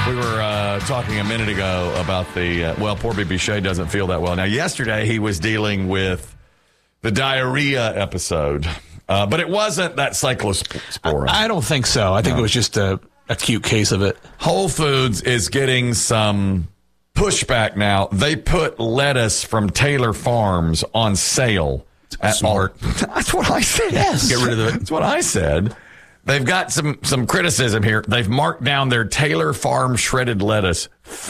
We were talking a minute ago about poor BB Shea doesn't feel that well. Now, yesterday he was dealing with the diarrhea episode, but it wasn't that cyclospora. I don't think so. I think it was just a acute case of it. Whole Foods is getting some pushback now. They put lettuce from Taylor Farms on sale. Smart. That's what I said. Yes. Get rid of it. That's what I said. They've got some criticism here. They've marked down their Taylor Farm shredded lettuce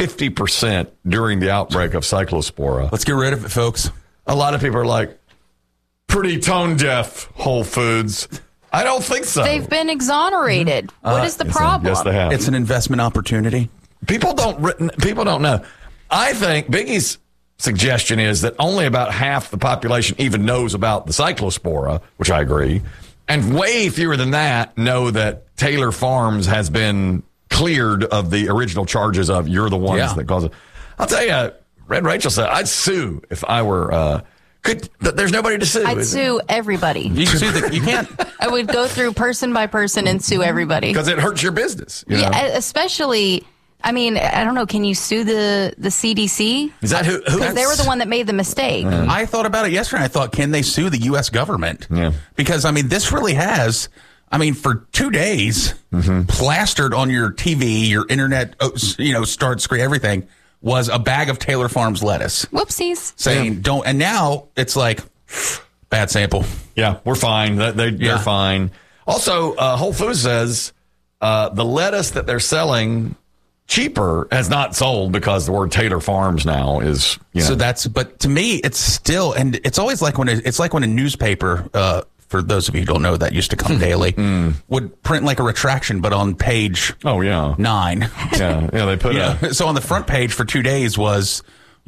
50% during the outbreak of cyclospora. Let's get rid of it, folks. A lot of people are like, pretty tone deaf, Whole Foods. I don't think so. They've been exonerated. What is the problem? Yes, they have. It's an investment opportunity. People don't know. I think Biggie's suggestion is that only about half the population even knows about the cyclospora, which I agree. And way fewer than that know that Taylor Farms has been cleared of the original charges of you're the ones that caused it. I'll tell you, Red Rachel said, I'd sue if I were, there's nobody to sue. I'd sue everybody. You can't. I would go through person by person and sue everybody. Because it hurts your business. You know? Especially, I mean, I don't know, can you sue the CDC? Is that who? Because they were the one that made the mistake. I thought about it yesterday. I thought, can they sue the U.S. government? Yeah. Because, I mean, this really has, for 2 days, plastered on your TV, your internet, start screen, everything, was a bag of Taylor Farms lettuce. Whoopsies. Saying, don't, and now it's like, bad sample. Yeah, we're fine. They're fine. Also, Whole Foods says the lettuce that they're selling cheaper has not sold because the word Taylor Farms now is, So but to me, it's still, and it's always like when a newspaper, for those of you who don't know, that used to come daily, would print like a retraction, but on page 9. Yeah, they put So on the front page for 2 days was,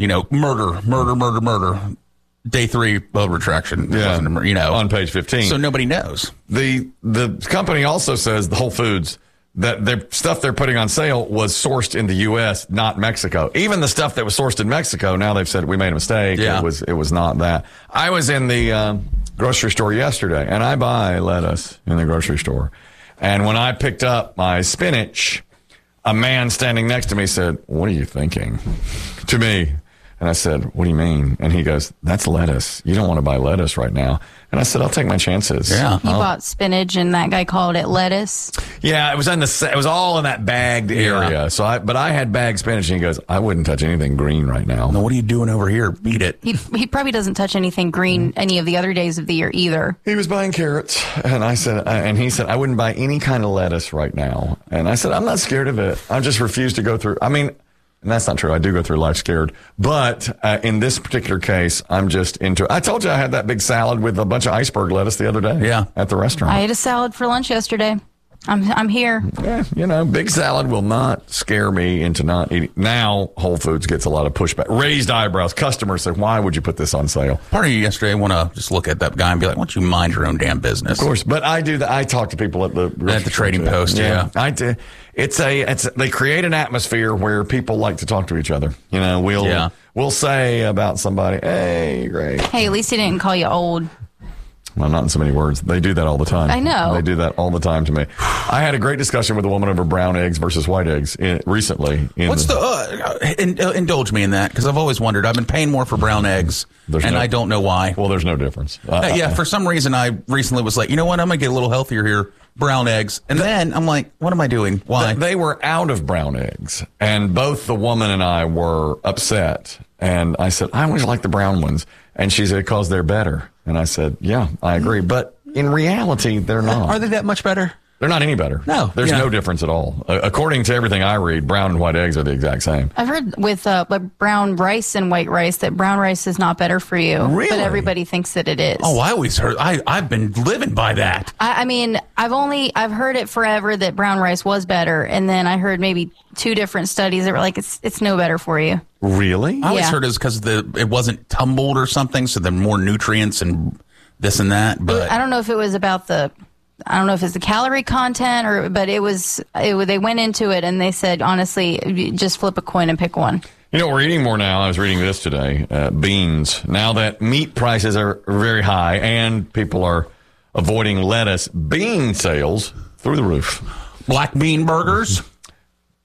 murder. Day 3, retraction. On page 15. So nobody knows. The company also says, the Whole Foods, that the stuff they're putting on sale was sourced in the U.S., not Mexico. Even the stuff that was sourced in Mexico, now they've said we made a mistake. Yeah. It was not that. I was in the grocery store yesterday, and I buy lettuce in the grocery store. And when I picked up my spinach, a man standing next to me said, "What are you thinking?" to me. And I said, "What do you mean?" And he goes, "That's lettuce. You don't want to buy lettuce right now." And I said, "I'll take my chances." Yeah. He bought spinach, and that guy called it lettuce. Yeah, it was all in that bagged area. But I had bagged spinach, and he goes, "I wouldn't touch anything green right now." No, what are you doing over here? Beat it. He probably doesn't touch anything green any of the other days of the year either. He was buying carrots, and he said, "I wouldn't buy any kind of lettuce right now." And I said, "I'm not scared of it. I just refuse to go through." And that's not true. I do go through life scared. But in this particular case, I'm just into it. I told you I had that big salad with a bunch of iceberg lettuce the other day at the restaurant. I ate a salad for lunch yesterday. I'm here. Yeah, big salad will not scare me into not eating. Now, Whole Foods gets a lot of pushback. Raised eyebrows. Customers say, "Why would you put this on sale?" Part of you yesterday want to just look at that guy and be like, "Why don't you mind your own damn business?" Of course, but I do that. I talk to people at the Trading Post. Yeah, I do. They create an atmosphere where people like to talk to each other. We'll say about somebody, "Hey, great." Hey, at least he didn't call you old. Well, not in so many words. They do that all the time. I know. They do that all the time to me. I had a great discussion with a woman over brown eggs versus white eggs recently. Indulge me in that, because I've always wondered. I've been paying more for brown eggs, I don't know why. Well, there's no difference. For some reason, I recently was like, you know what? I'm going to get a little healthier here. Brown eggs. And then I'm like, what am I doing? Why? They were out of brown eggs, and both the woman and I were upset. And I said, "I always like the brown ones." And she said, "Because they're better." And I said, "Yeah, I agree." But in reality, they're not. Are they that much better? They're not any better. No. There's no difference at all. According to everything I read, brown and white eggs are the exact same. I've heard with brown rice and white rice that brown rice is not better for you. Really? But everybody thinks that it is. Oh, I always heard. I've been living by that. I've heard it forever that brown rice was better, and then I heard maybe 2 different studies that were like it's no better for you. Really? I always heard it was because it wasn't tumbled or something, so there are more nutrients and this and that. But I don't know if it was about I don't know if it's the calorie content but they went into it and they said, honestly, just flip a coin and pick one. You know, we're eating more now. I was reading this today. Beans. Now that meat prices are very high and people are avoiding lettuce, bean sales through the roof. Black bean burgers.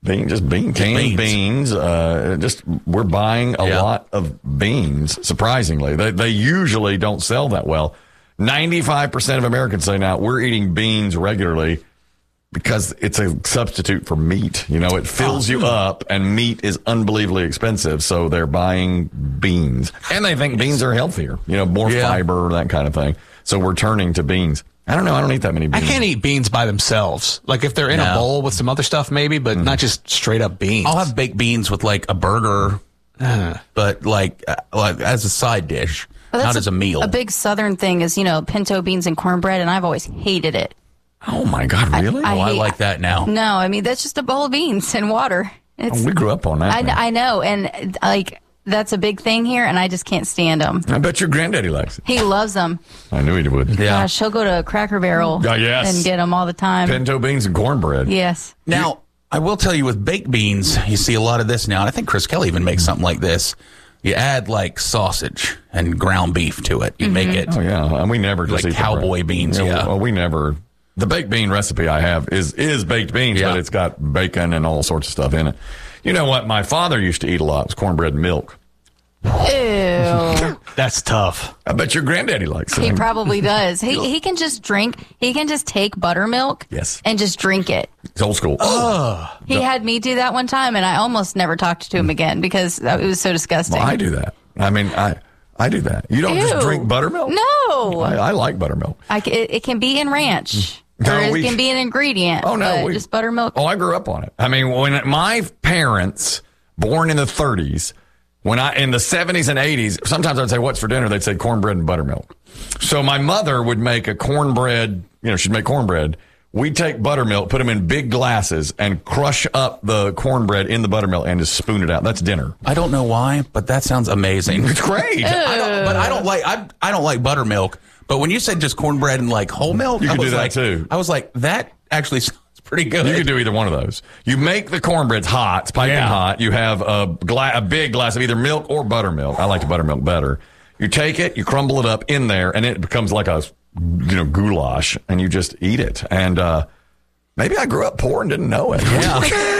Canned beans. We're buying a lot of beans. Surprisingly, they usually don't sell that well. 95% of Americans say now we're eating beans regularly because it's a substitute for meat. You know, it fills you up, and meat is unbelievably expensive, so they're buying beans, and they think beans are healthier. You know, more fiber, that kind of thing. So we're turning to beans. I don't know. I don't eat that many beans. I can't eat beans by themselves. Like if they're in a bowl with some other stuff, maybe, but not just straight up beans. I'll have baked beans with like a burger, but like as a side dish, not as a meal. A big Southern thing is, pinto beans and cornbread, and I've always hated it. Oh my God, really? I like that now. No, I mean, that's just a bowl of beans and water. We grew up on that. I know, and that's a big thing here, and I just can't stand them. I bet your granddaddy likes it. He loves them. I knew he would. Yeah. Gosh, he'll go to Cracker Barrel and get them all the time. Pinto beans and cornbread. Yes. Now, I will tell you with baked beans, you see a lot of this now, and I think Chris Kelly even makes something like this. You add like sausage and ground beef to it. You make it. Oh, yeah. And we never just like eat cowboy beans. Yeah. Well, we never. The baked bean recipe I have is baked beans, but it's got bacon and all sorts of stuff in it. You know what my father used to eat a lot was cornbread and milk. Ew. That's tough. I bet your granddaddy likes it. He probably does. He can just drink. He can just take buttermilk and just drink it. It's old school. He had me do that one time, and I almost never talked to him again because it was so disgusting. Well, I do that. I mean, I do that. You don't just drink buttermilk? No. I like buttermilk. It can be in ranch. Or it can be an ingredient. Oh, no. Just buttermilk. Oh, I grew up on it. I mean, when my parents, born in the 30s, in the 70s and 80s, sometimes I'd say, what's for dinner? They'd say cornbread and buttermilk. So my mother would make a cornbread, she'd make cornbread. We'd take buttermilk, put them in big glasses, and crush up the cornbread in the buttermilk and just spoon it out. That's dinner. I don't know why, but that sounds amazing. It's great. I don't like buttermilk. But when you said just cornbread and like whole milk, you could do that too. I was like, that actually sounds pretty good. You could do either one of those. You make the cornbread hot, it's piping hot. You have a big glass of either milk or buttermilk. I like the buttermilk better. You take it, you crumble it up in there, and it becomes like a goulash, and you just eat it. And maybe I grew up poor and didn't know it. Yeah.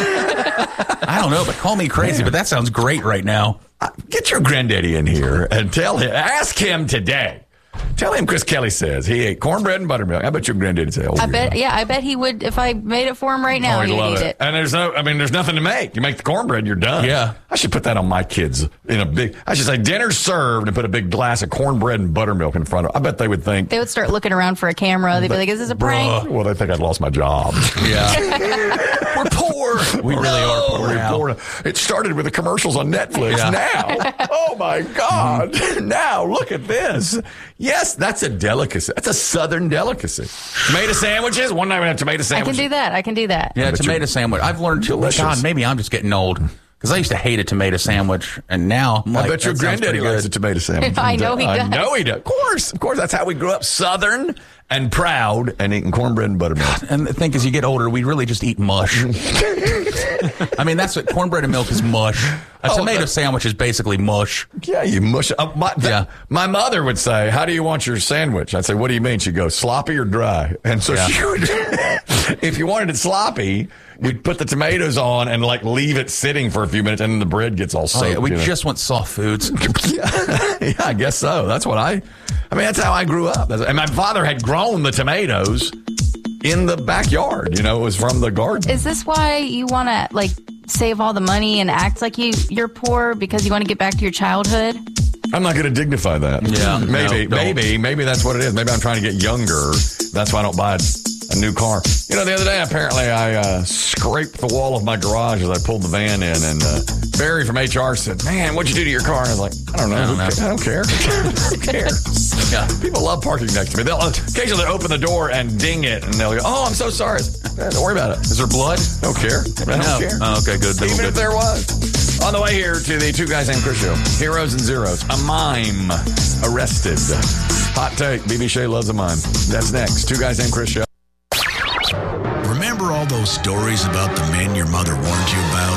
I don't know, but call me crazy, but that sounds great right now. Get your granddaddy in here and ask him today. Tell him Chris Kelly says he ate cornbread and buttermilk. I bet your granddaddy would say, I bet he would if I made it for him right now. He'd eat it. And there's nothing to make. You make the cornbread, you're done. Yeah. I should put that on my kids I should say dinner's served and put a big glass of cornbread and buttermilk in front of them. I bet they would think. They would start looking around for a camera. They'd be like, is this a prank? Well, they think I'd lost my job. Yeah. We're poor. We really are poor now. It started with the commercials on Netflix. Yeah. Now, oh my God. Now, look at this. Yes, that's a delicacy. That's a Southern delicacy. Tomato sandwiches. One night we have tomato sandwiches. I can do that. Yeah, tomato sandwich. I've learned to. God, maybe I'm just getting old. Because I used to hate a tomato sandwich, and now I'm I bet your granddaddy likes a tomato sandwich. I know he does. I know he does. Of course, that's how we grew up, Southern and proud, and eating cornbread and buttermilk. And the thing is, you get older, we really just eat mush. I mean, that's what cornbread and milk is mush. A tomato sandwich is basically mush. Yeah, you mush. My mother would say, "How do you want your sandwich?" I'd say, "What do you mean?" She'd go, "Sloppy or dry?" And so she would. If you wanted it sloppy, we'd put the tomatoes on and leave it sitting for a few minutes, and then the bread gets all soaked. We just want soft foods. Yeah, I guess so. That's what I mean, that's how I grew up. And my father had grown the tomatoes in the backyard. It was from the garden. Is this why you want to save all the money and act like you're poor because you want to get back to your childhood? I'm not going to dignify that. Yeah, maybe that's what it is. Maybe I'm trying to get younger. That's why I don't buy a new car. The other day, apparently, I scraped the wall of my garage as I pulled the van in, and Barry from HR said, "Man, what'd you do to your car?" And I was like, "I don't know. I don't care. Who cares?" Yeah. People love parking next to me. They'll occasionally open the door and ding it, and they'll go, "Oh, I'm so sorry." Don't worry about it. Is there blood? Don't care. I don't care. Oh, okay, good. Even if there was. On the way here to the Two Guys Named Chris show, Heroes and Zeros, a mime arrested. Hot take, BB Shea loves a mime. That's next. Two Guys Named Chris show. Remember all those stories about the men your mother warned you about?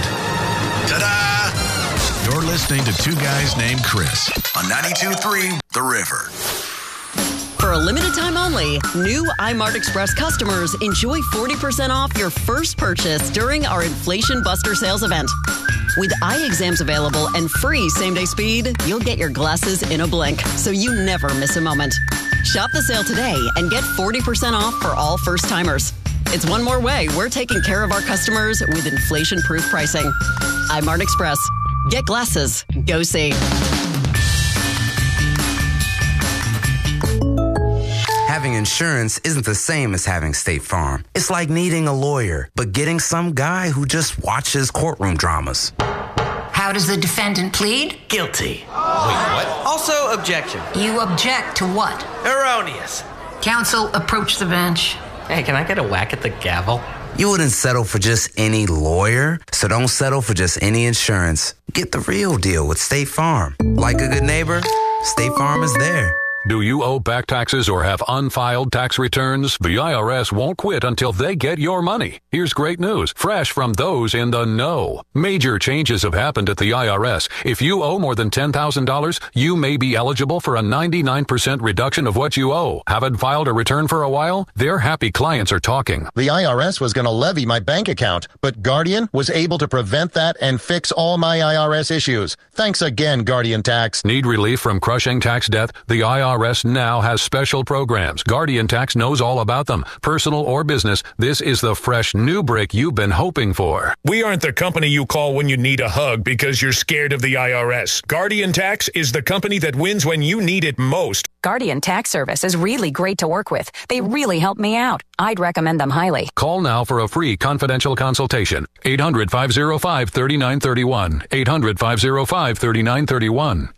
Ta-da! You're listening to Two Guys Named Chris on 92.3 The River. For a limited time only, new iMart Express customers enjoy 40% off your first purchase during our Inflation Buster sales event. With eye exams available and free same-day speed, you'll get your glasses in a blink, so you never miss a moment. Shop the sale today and get 40% off for all first-timers. It's one more way we're taking care of our customers with inflation-proof pricing. iMart Express. Get glasses. Go see. Having insurance isn't the same as having State Farm. It's like needing a lawyer, but getting some guy who just watches courtroom dramas. How does the defendant plead? Guilty. Wait, what? Also, objection. You object to what? Erroneous. Counsel, approach the bench. Hey, can I get a whack at the gavel? You wouldn't settle for just any lawyer, so don't settle for just any insurance. Get the real deal with State Farm. Like a good neighbor, State Farm is there. Do you owe back taxes or have unfiled tax returns? The IRS won't quit until they get your money. Here's great news, fresh from those in the know. Major changes have happened at the IRS. If you owe more than $10,000, you may be eligible for a 99% reduction of what you owe. Haven't filed a return for a while? Their happy clients are talking. The IRS was going to levy my bank account, but Guardian was able to prevent that and fix all my IRS issues. Thanks again, Guardian Tax. Need relief from crushing tax debt? The IRS now has special programs. Guardian Tax knows all about them. Personal or business, this is the fresh new break you've been hoping for. We aren't the company you call when you need a hug because you're scared of the IRS. Guardian Tax is the company that wins when you need it most. Guardian Tax Service is really great to work with. They really helped me out. I'd recommend them highly. Call now for a free confidential consultation. 800-505-3931. 800-505-3931.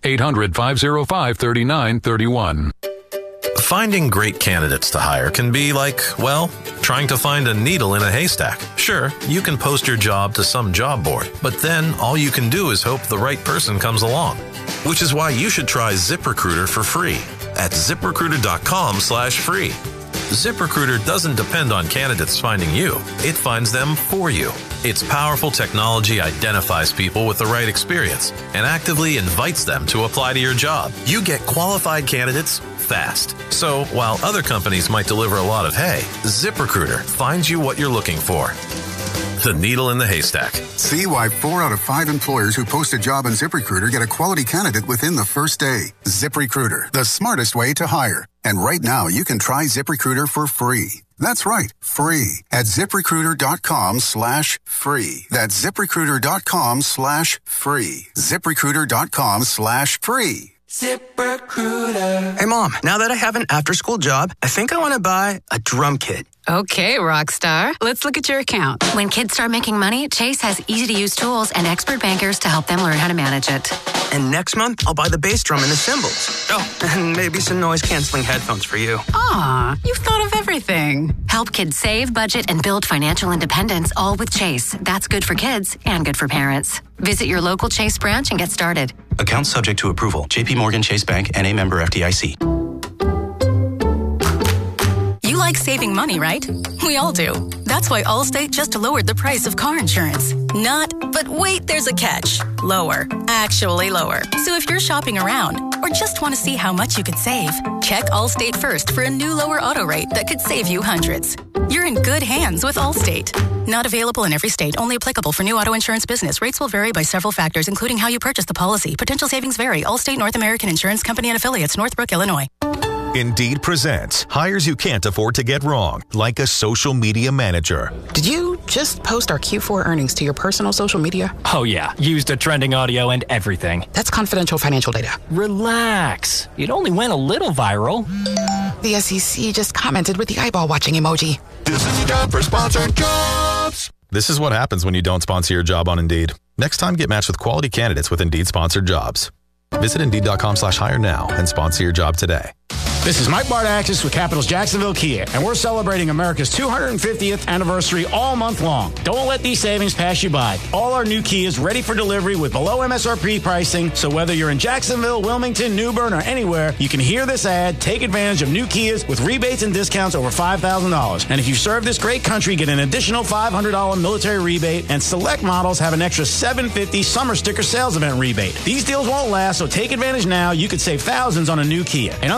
800-505-3931. Finding great candidates to hire can be like, well, trying to find a needle in a haystack. Sure, you can post your job to some job board, but then all you can do is hope the right person comes along. Which is why you should try ZipRecruiter for free at ZipRecruiter.com/free. ZipRecruiter doesn't depend on candidates finding you. It finds them for you. Its powerful technology identifies people with the right experience and actively invites them to apply to your job. You get qualified candidates fast. So while other companies might deliver a lot of hay, ZipRecruiter finds you what you're looking for. The needle in the haystack. See why 4 out of 5 employers who post a job on ZipRecruiter get a quality candidate within the first day. ZipRecruiter, the smartest way to hire. And right now, you can try ZipRecruiter for free. That's right, free at ZipRecruiter.com/free. That's ZipRecruiter.com/free. ZipRecruiter.com/free. ZipRecruiter. Hey, Mom, now that I have an after-school job, I think I want to buy a drum kit. Okay, Rockstar. Let's look at your account. When kids start making money, Chase has easy-to-use tools and expert bankers to help them learn how to manage it. And next month, I'll buy the bass drum and the cymbals. Oh, and maybe some noise-canceling headphones for you. Aw, you've thought of everything. Help kids save, budget, and build financial independence, all with Chase. That's good for kids and good for parents. Visit your local Chase branch and get started. Account subject to approval. J.P. Morgan Chase Bank, N.A. member FDIC. You like saving money, right? We all do. That's why Allstate just lowered the price of car insurance. Not, but wait, there's a catch. Lower. Actually lower. So if you're shopping around or just want to see how much you could save, check Allstate first for a new lower auto rate that could save you hundreds. You're in good hands with Allstate. Not available in every state. Only applicable for new auto insurance business. Rates will vary by several factors, including how you purchase the policy. Potential savings vary. Allstate North American Insurance Company and Affiliates, Northbrook, Illinois. Indeed presents hires you can't afford to get wrong, like a social media manager. Did you just post our Q4 earnings to your personal social media? Oh, yeah. Used a trending audio and everything. That's confidential financial data. Relax. It only went a little viral. The SEC just commented with the eyeball watching emoji. This is time for sponsored jobs. This is what happens when you don't sponsor your job on Indeed. Next time, get matched with quality candidates with Indeed sponsored jobs. Visit Indeed.com/hire now and sponsor your job today. This is Mike Bardaxis with Capitals Jacksonville Kia, and we're celebrating America's 250th anniversary all month long. Don't let these savings pass you by. All our new Kias ready for delivery with below MSRP pricing, so whether you're in Jacksonville, Wilmington, New Bern, or anywhere, you can hear this ad, take advantage of new Kias with rebates and discounts over $5,000. And if you serve this great country, get an additional $500 military rebate, and select models have an extra $750 summer sticker sales event rebate. These deals won't last, so take advantage now. You could save thousands on a new Kia. And Uncle Sam says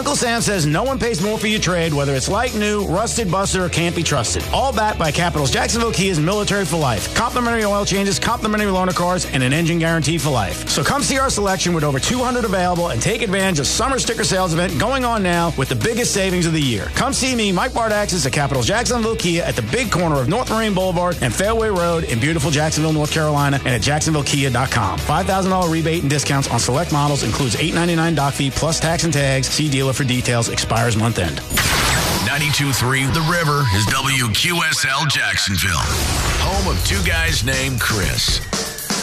says no one pays more for your trade, whether it's like new, rusted, busted, or can't be trusted. All backed by Capital's Jacksonville Kia's Military for Life. Complimentary oil changes, complimentary loaner cars, and an engine guarantee for life. So come see our selection with over 200 available and take advantage of summer sticker sales event going on now with the biggest savings of the year. Come see me, Mike Bardaxis at Capital's Jacksonville Kia at the big corner of North Marine Boulevard and Fairway Road in beautiful Jacksonville, North Carolina, and at JacksonvilleKia.com. $5,000 rebate and discounts on select models includes $899 doc fee plus tax and tags. See dealer for details. Expires month end. 92.3 The River is WQSL Jacksonville, home of two guys named Chris.